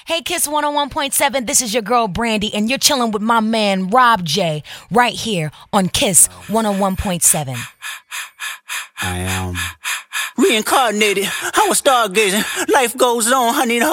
Hey, Kiss 101.7, this is your girl Brandy, and you're chilling with my man Rob J right here on Kiss 101.7. I am reincarnated. I was stargazing. Life goes on. I need a